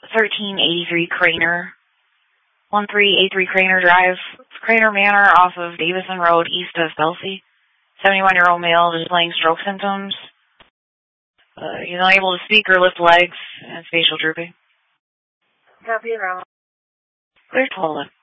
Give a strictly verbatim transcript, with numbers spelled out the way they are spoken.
thirteen eighty-three Craner. thirteen eighty-three Craner Drive. Craner Manor off of Davison Road east of Belsey. seventy-one-year-old male displaying stroke symptoms. Uh, he's unable to speak or lift legs and facial drooping. Copy, Ron. Clear to hold it.